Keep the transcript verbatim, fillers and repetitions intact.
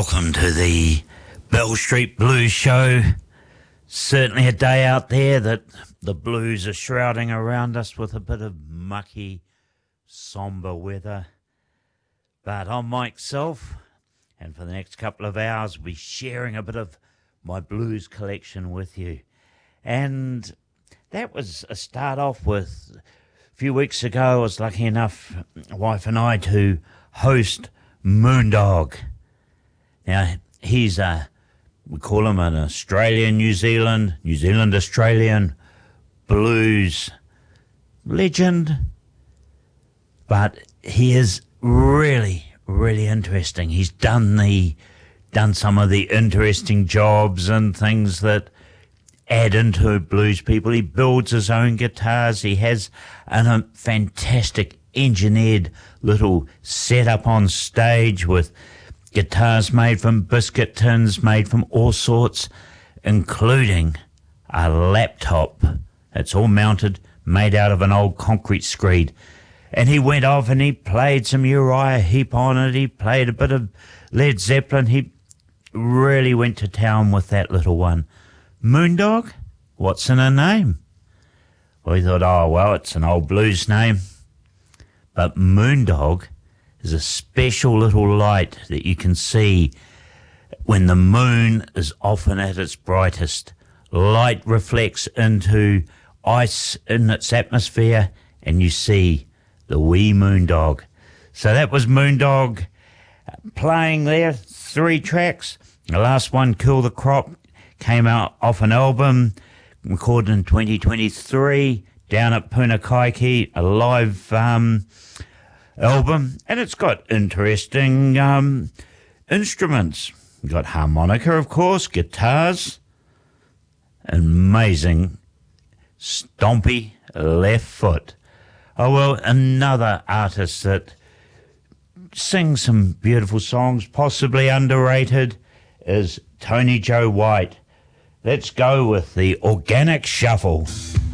Welcome to the Bell Street Blues Show. Certainly a day out there that the blues are shrouding around us with a bit of mucky, sombre weather. But I'm Mike Self, and for the next couple of hours, we'll be sharing a bit of my blues collection with you. And that was a start off with, a few weeks ago, I was lucky enough, my wife and I, to host Moondog. Now, he's a, we call him an Australian, New Zealand, New Zealand, Australian blues legend. But he is really, really interesting. He's done the, done some of the interesting jobs and things that add into blues people. He builds his own guitars. He has an, a fantastic engineered little setup on stage with guitars made from biscuit tins, made from all sorts, including a laptop. It's all mounted, made out of an old concrete screed. And he went off and he played some Uriah Heep on it. He played a bit of Led Zeppelin. He really went to town with that little one. Moondog? What's in her name? Well, we thought, oh, well, it's an old blues name. But Moondog is a special little light that you can see when the moon is often at its brightest. Light reflects into ice in its atmosphere, and you see the wee Moondog. So that was Moondog playing there, three tracks. The last one, Kill the Crop, came out off an album recorded in twenty twenty-three down at Punakaiki, a live um, album, and it's got interesting um, instruments. You've got harmonica, of course, guitars, amazing stompy left foot. Oh, well, another artist that sings some beautiful songs, possibly underrated, is Tony Joe White. Let's go with the Organic Shuffle.